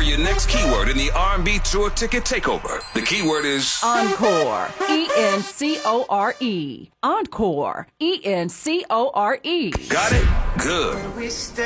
your next keyword in the R&B Tour Ticket Takeover. The keyword is Encore. E-N-C-O-R-E. Encore. E-N-C-O-R-E. got it? Good.